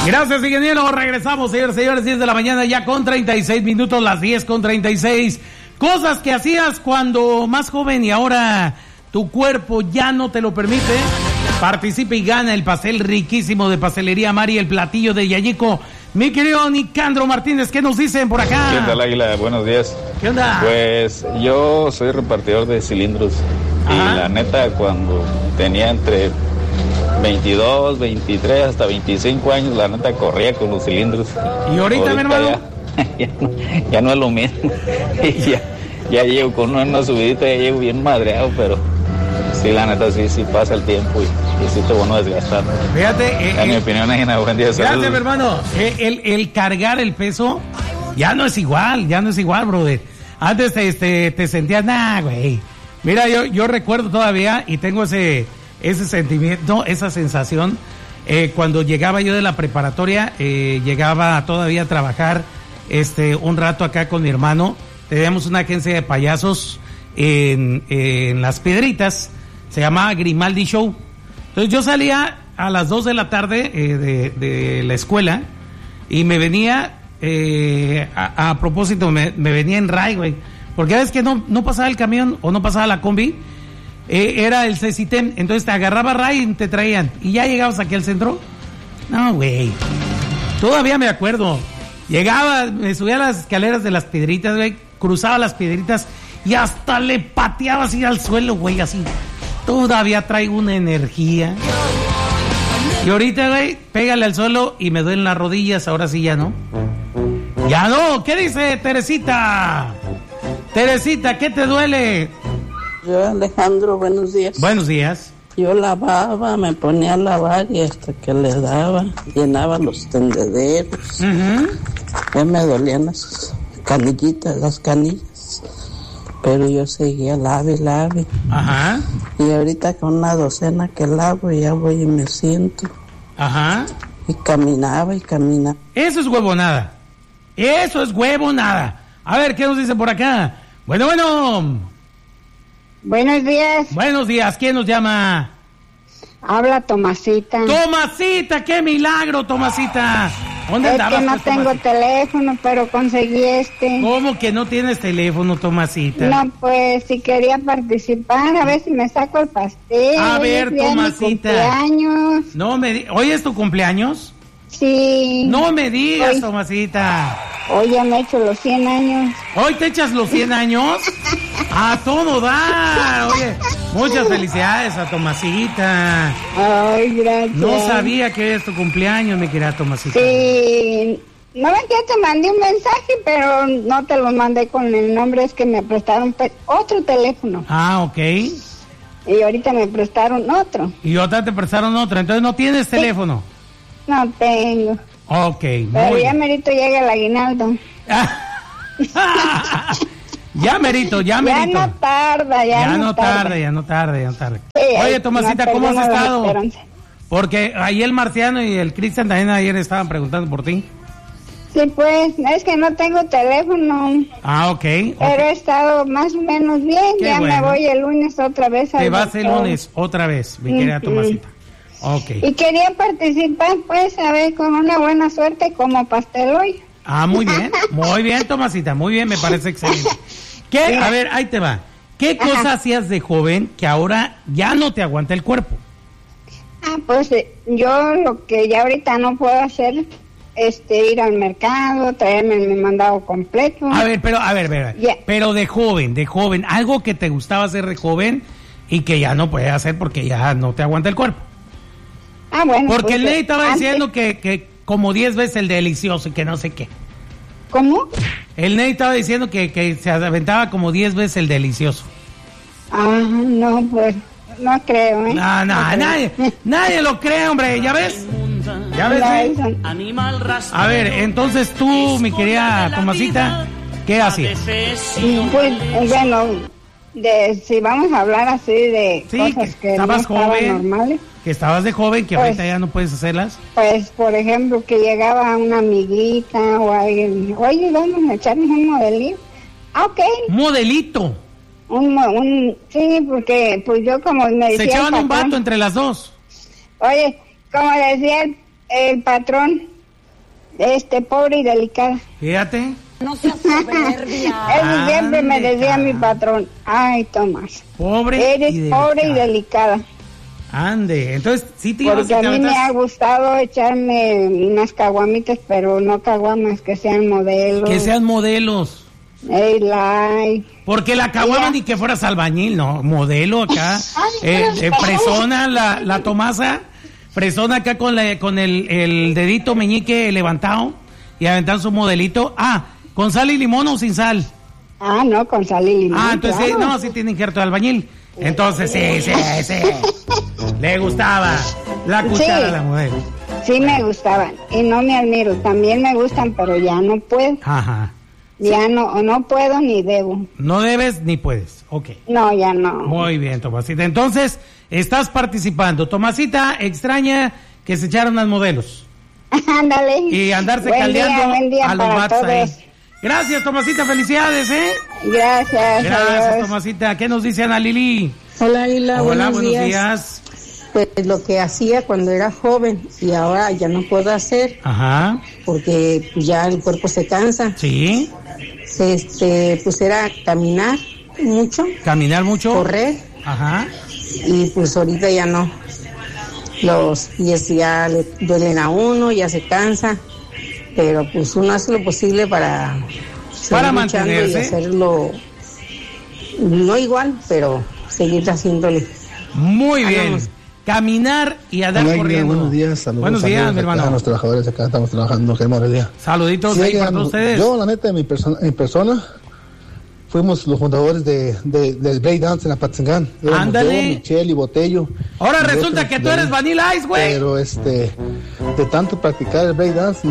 Gracias, ingeniero. Regresamos, señores, 10 de la mañana, ya con 36 minutos, las 10:36. Cosas que hacías cuando más joven y ahora tu cuerpo ya no te lo permite. Participa y gana el pastel riquísimo de Pastelería Mari, el platillo de Yayico. Mi querido Nicandro Martínez, ¿qué nos dicen por acá? ¿Qué tal, Águila? Buenos días. ¿Qué onda? Pues yo soy repartidor de cilindros. Ajá. Y la neta, cuando tenía entre 22, 23 hasta 25 años, la neta corría con los cilindros. ¿Y ahorita mi hermano? Ya no es lo mismo. ya llevo con una subidita, ya llevo bien madreado, pero sí, la neta, sí pasa el tiempo y sí te bueno desgastar. Fíjate. En mi opinión, es una buen día. Gracias, mi hermano. El cargar el peso ya no es igual, brother. Antes te sentías, güey. Mira, yo recuerdo todavía y tengo ese sentimiento, esa sensación, cuando llegaba yo de la preparatoria, llegaba todavía a trabajar un rato acá con mi hermano. Teníamos una agencia de payasos en Las Piedritas, se llamaba Grimaldi Show. Entonces yo salía a las 2 de la tarde de la escuela y me venía, a propósito, me venía en Ray, güey, porque a veces que no pasaba el camión o no pasaba la combi, era el Cecitem, entonces te agarraba Ray y te traían, y ya llegabas aquí al centro. No, güey, todavía me acuerdo, llegaba, me subía a las escaleras de Las Piedritas, güey, cruzaba las Piedritas y hasta le pateaba así al suelo, güey, así. Todavía traigo una energía. Y ahorita, güey, pégale al suelo y me duelen las rodillas, ahora sí ya no. Ya no, ¿qué dice Teresita? Teresita, ¿qué te duele? Yo, Alejandro, buenos días. Buenos días. Yo lavaba, me ponía a lavar y hasta que le daba, llenaba los tendederos. Ya me dolían las canillitas, las canillas. Pero yo seguía lave. Ajá. Y ahorita con una docena que lavo ya voy y me siento. Ajá. Y caminaba. Eso es huevonada. A ver, ¿qué nos dice por acá? Bueno. Buenos días. Buenos días, ¿quién nos llama? Habla Tomasita. Tomasita, qué milagro, Tomasita. ¿Dónde andabas? Es que no tengo teléfono, pero conseguí ¿Cómo que no tienes teléfono, Tomasita? No, pues si quería participar, a ver si me saco el pastel. A ver, Tomasita. Cumpleaños. ¿Hoy es tu cumpleaños? Sí. No me digas, Tomasita. Hoy ya me he hecho los 100 años. ¿Hoy te echas los 100 años? ¡A todo dar! Oye, muchas felicidades a Tomasita. Ay, gracias. No sabía que es tu cumpleaños, mi querida Tomasita. Sí. No ves que te mandé un mensaje, pero no te lo mandé con el nombre, es que me prestaron otro teléfono. Ah, ok. Y ahorita me prestaron otro. Y otra te prestaron otro, entonces no tienes teléfono. No tengo. Ok, pero ya merito llega el aguinaldo. Ya merito. Ya no tarda, ya no tarda. Sí, oye, Tomasita, ¿cómo has estado? Porque ahí el Marciano y el Cristian también ayer estaban preguntando por ti. Sí, pues, es que no tengo teléfono. Ah, ok. Pero he estado más o menos bien. Qué ya bueno. Me voy el lunes otra vez. Te vas el lunes otra vez, mi querida Tomasita. Okay. Y quería participar, pues, a ver, con una buena suerte como pastel hoy. Ah, muy bien, Tomasita, muy bien, me parece excelente. ¿Qué? A ver, ahí te va. ¿Qué cosa hacías de joven que ahora ya no te aguanta el cuerpo? Ah, pues, yo lo que ya ahorita no puedo hacer, ir al mercado, traerme mi mandado completo. A ver, pero de joven, algo que te gustaba hacer de joven y que ya no puedes hacer porque ya no te aguanta el cuerpo. Ah, bueno. Porque pues, el Ney estaba diciendo que como 10 veces el delicioso y que no sé qué. ¿Cómo? El Ney estaba diciendo que se aventaba como 10 veces el delicioso. Ah, no, pues, no creo, ¿eh? No, nadie lo cree, hombre, ¿ya ves? ¿Ya ves? A ver, entonces tú, mi querida Tomasita, ¿qué hacías? Pues, bueno, si vamos a hablar así de cosas que no estaban normales. Que estabas de joven, que pues, ahorita ya no puedes hacerlas. Pues, por ejemplo, que llegaba una amiguita o alguien, oye, vamos a echarnos un modelito. Ah, ok. ¿Modelito? Sí, porque pues yo como me decía. ¿Se echaban un vato entre las dos? Oye, como decía el patrón, Pobre y delicada. Fíjate. No seas soberbia. Eso siempre me decía mi patrón. Ay, Tomás. Eres pobre y delicada. Ande, entonces sí te ibas. Porque a mí me ha gustado echarme unas caguamitas, pero no caguamas, que sean modelos. Que sean modelos. Porque la caguama ni que fueras albañil, no, modelo acá. Fresona, la Tomasa, fresona acá con el dedito meñique levantado y aventar su modelito. ¿Con sal y limón o sin sal? No, con sal y limón. Entonces claro. Sí tiene injerto de albañil. Entonces sí. Le gustaba la cuchara a la mujer. Sí me gustaban y no me admiro. También me gustan, pero ya no puedo. Ajá. Ya no puedo ni debo. No debes ni puedes, ok. No, ya no. Muy bien, Tomasita. Entonces, estás participando. Tomasita extraña que se echaran las modelos. Ándale. Y andarse caldeando a los vatos ahí. Gracias, Tomasita, felicidades, ¿eh? Gracias, Tomasita. ¿Qué nos dice Ana Lili? Hola, Hila. Hola, buenos días. Pues lo que hacía cuando era joven y ahora ya no puedo hacer. Ajá. Porque pues, ya el cuerpo se cansa. Sí. Pues era caminar mucho. Correr. Ajá. Y pues ahorita ya no. Los pies ya le duelen a uno, ya se cansa. Pero pues uno hace lo posible para mantenerse y hacerlo no igual, pero seguir haciéndole. Muy bien. Caminar y andar corriendo. Buenos días, saludos. Buenos días, mi hermano. A los trabajadores acá estamos trabajando, qué maravilla. Saluditos ahí para ustedes. Yo, la neta, en persona, fuimos los fundadores del break dance en Apatzingán. Ándale. Yo, Michelle y Botello. Ahora resulta que tú eres Vanilla Ice, güey. Pero de tanto practicar el break dance,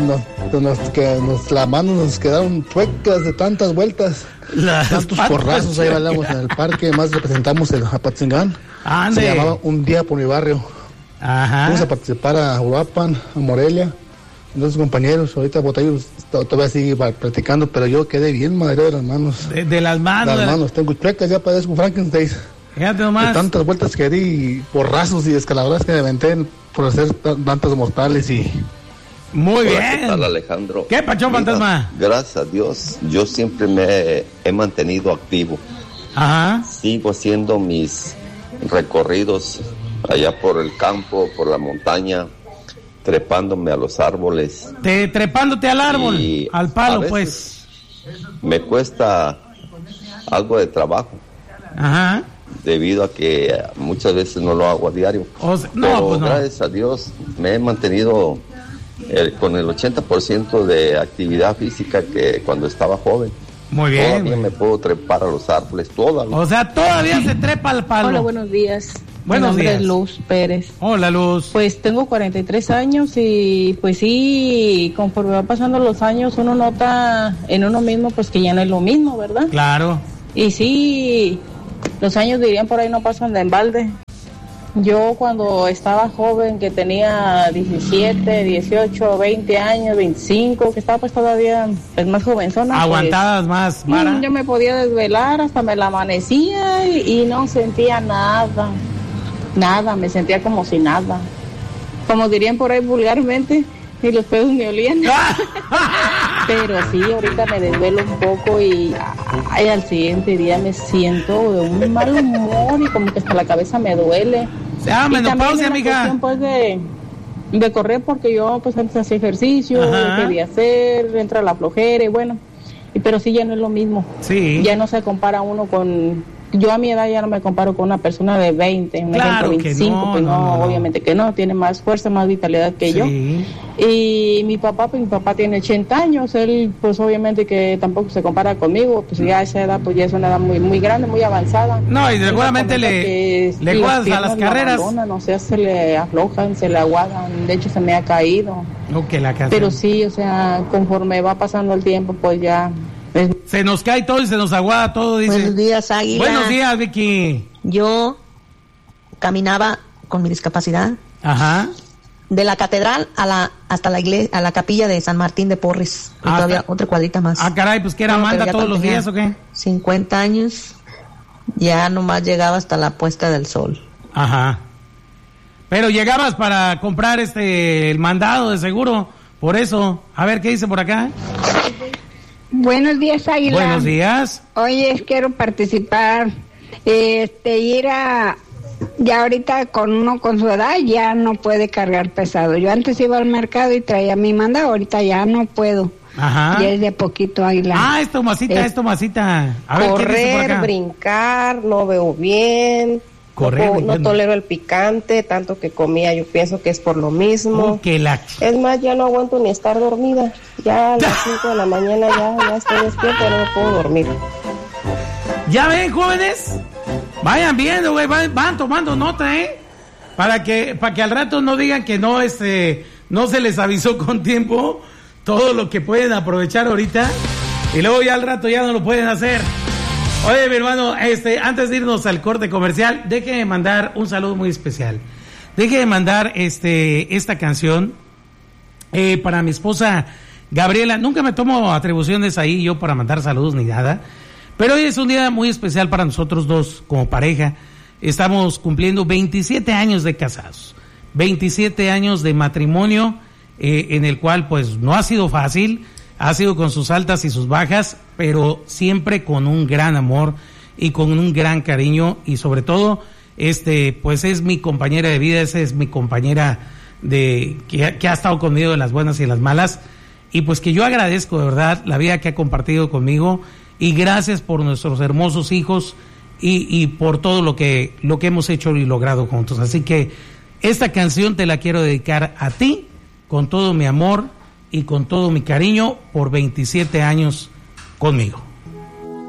las manos nos quedaron chuecas de tantas vueltas. Tantos porrazos ahí bailamos en el parque, más representamos el Apatzingán. Se llamaba Un Día por Mi Barrio. Ajá. Fuimos a participar a Uruapan, a Morelia. Entonces, compañeros, ahorita Botello todavía sigue practicando, pero yo quedé bien madero de las manos. De las manos. De las manos, tengo chuecas, ya parezco Frankenstein. Fíjate nomás. De tantas vueltas que di, porrazos y descalabradas que me aventé por hacer tantas mortales y... Muy bien. ¿Qué tal, Alejandro? ¿Qué Pachón Fantasma? Gracias a Dios, yo siempre me he mantenido activo. Ajá. Sigo haciendo mis recorridos allá por el campo, por la montaña, trepándome a los árboles. Trepándote al árbol, al palo, pues. Me cuesta algo de trabajo. Ajá. Debido a que muchas veces no lo hago a diario. Pero gracias a Dios me he mantenido con el 80% de actividad física que cuando estaba joven. Muy bien. Todavía me puedo trepar a los árboles, todavía. O sea, todavía se trepa al palo. Hola, buenos días. Buenos días. Mi nombre es Luz Pérez. Hola, Luz. Pues tengo 43 años y pues sí, conforme va pasando los años uno nota en uno mismo pues que ya no es lo mismo, ¿verdad? Claro. Y sí, los años dirían por ahí no pasan de en balde. Yo cuando estaba joven, que tenía 17, 18, 20 años, 25, que estaba pues todavía pues, más jovenzona. Aguantadas pues, más, Mara. Yo me podía desvelar hasta me la amanecía y no sentía nada, me sentía como si nada. Como dirían por ahí vulgarmente, ni los pedos me olían. Pero sí, ahorita me desvelo un poco y al siguiente día me siento de un mal humor y como que hasta la cabeza me duele. Menopausia, amiga. Pues de correr porque yo pues antes hacía ejercicio, quería hacer, entra la flojera y bueno, pero sí ya no es lo mismo. Sí. Ya no se compara uno con... Yo a mi edad ya no me comparo con una persona de 20, una claro de 25, no, pues no, obviamente que no, tiene más fuerza, más vitalidad que yo. Y mi papá tiene 80 años, él pues obviamente que tampoco se compara conmigo, pues ya esa edad pues ya es una edad muy muy grande, muy avanzada. No, y seguramente le juegas a las carreras. O sea, se le aflojan, se le aguadan, de hecho se me ha caído. Pero sí, o sea, conforme va pasando el tiempo pues ya... Se nos cae todo y se nos aguada todo, dice. Buenos días, Águila. Buenos días, Vicky. Yo caminaba con mi discapacidad. Ajá. De la catedral hasta la iglesia, a la capilla de San Martín de Porres. Y todavía otra cuadrita más. Caray, pues que era Amanda todos los días, ¿o qué? 50 años. Ya nomás llegaba hasta la puesta del sol. Ajá. Pero llegabas para comprar el mandado de seguro Por eso, a ver, ¿qué dice por acá? Buenos días, Águila. Buenos días. Oye, quiero participar, ir a... Ya ahorita con su edad ya no puede cargar pesado. Yo antes iba al mercado y traía mi mandado, ahorita ya no puedo. Ajá. Ya es de poquito, Águila. Ah, es Tomasita. A ver, correr, brincar, no veo bien. No tolero el picante, tanto que comía, yo pienso que es por lo mismo. Es más, ya no aguanto ni estar dormida. Ya a las 5 de la mañana ya estoy despierta, no me puedo dormir. ¿Ya ven, jóvenes? Vayan viendo, güey, van tomando nota, para que al rato no digan que no se les avisó con tiempo todo lo que pueden aprovechar ahorita y luego ya al rato ya no lo pueden hacer. Oye, mi hermano, antes de irnos al corte comercial, déjeme mandar un saludo muy especial. Déjeme mandar esta canción para mi esposa Gabriela. Nunca me tomo atribuciones ahí yo para mandar saludos ni nada, pero hoy es un día muy especial para nosotros dos como pareja. Estamos cumpliendo 27 años de casados, 27 años de matrimonio, en el cual pues no ha sido fácil. Ha sido con sus altas y sus bajas, pero siempre con un gran amor y con un gran cariño, y sobre todo, pues es mi compañera de vida, esa es mi compañera que ha estado conmigo en las buenas y en las malas, y pues que yo agradezco de verdad la vida que ha compartido conmigo, y gracias por nuestros hermosos hijos y por todo lo que hemos hecho y logrado juntos. Así que esta canción te la quiero dedicar a ti, con todo mi amor y con todo mi cariño, por 27 años conmigo.